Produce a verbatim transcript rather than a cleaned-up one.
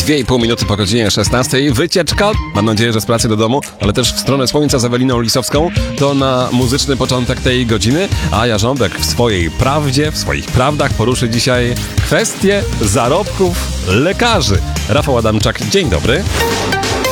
Dwie i pół minuty po godzinie szesnastej. Wycieczka, mam nadzieję, że z pracy do domu, ale też w stronę słońca z Eweliną Lisowską. To na muzyczny początek tej godziny, a Jarząbek w swojej prawdzie, w swoich prawdach poruszy dzisiaj kwestię zarobków lekarzy. Rafał Adamczak, dzień dobry.